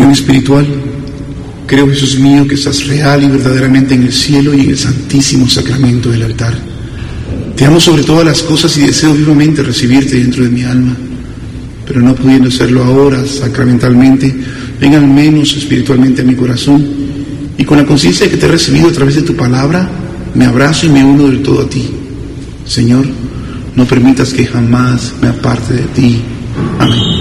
Comunión espiritual. Creo, Jesús mío, que estás real y verdaderamente en el cielo y en el santísimo sacramento del altar. Te amo sobre todas las cosas y deseo vivamente recibirte dentro de mi alma, pero no pudiendo hacerlo ahora sacramentalmente, ven al menos espiritualmente a mi corazón, y con la conciencia de que te he recibido a través de tu palabra, me abrazo y me uno del todo a ti. Señor, no permitas que jamás me aparte de ti. Amén.